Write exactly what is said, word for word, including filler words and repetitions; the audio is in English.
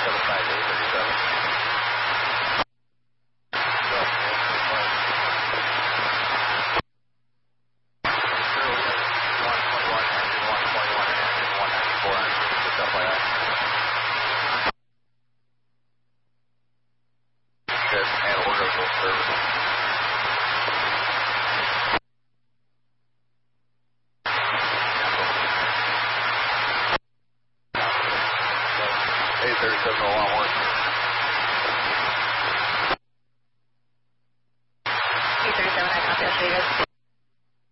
seven five eight thirty-seven. And order of service. eight thirty-seven, oh one, work.